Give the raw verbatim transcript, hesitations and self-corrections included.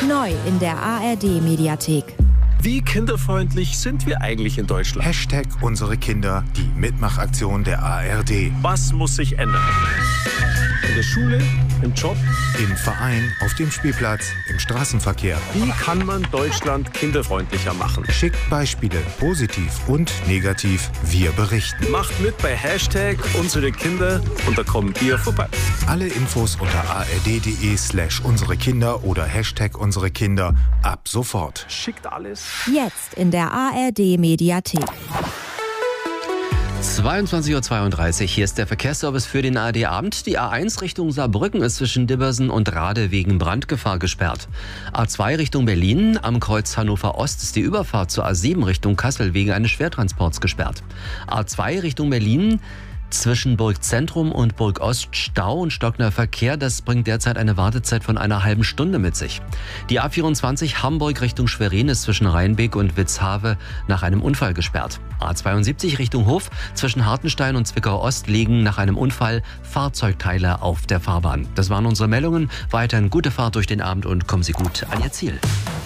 Neu in der A R D-Mediathek. Wie kinderfreundlich sind wir eigentlich in Deutschland? Hashtag unsere Kinder, die Mitmachaktion der A R D. Was muss sich ändern? In der Schule, im Job, im Verein, auf dem Spielplatz, im Straßenverkehr. Wie kann man Deutschland kinderfreundlicher machen? Schickt Beispiele, positiv und negativ. Wir berichten. Macht mit bei Hashtag unsere Kinder und da kommen wir vorbei. Alle Infos unter ard.de slash unsere Kinder oder Hashtag unsere Kinder ab sofort. Schickt alles. Jetzt in der A R D-Mediathek. zweiundzwanzig Uhr zweiunddreißig, hier ist der Verkehrsservice für den A R D-Abend. Die A eins Richtung Saarbrücken ist zwischen Dibbersen und Rade wegen Brandgefahr gesperrt. A zwei Richtung Berlin, am Kreuz Hannover Ost ist die Überfahrt zur A sieben Richtung Kassel wegen eines Schwertransports gesperrt. A zwei Richtung Berlin, zwischen Burg Zentrum und Burg Ost Stau und stockender Verkehr. Das bringt derzeit eine Wartezeit von einer halben Stunde mit sich. Die A vierundzwanzig Hamburg Richtung Schwerin ist zwischen Rheinbeek und Witzhave nach einem Unfall gesperrt. A zweiundsiebzig Richtung Hof zwischen Hartenstein und Zwickau Ost liegen nach einem Unfall Fahrzeugteile auf der Fahrbahn. Das waren unsere Meldungen. Weiterhin gute Fahrt durch den Abend und kommen Sie gut an Ihr Ziel.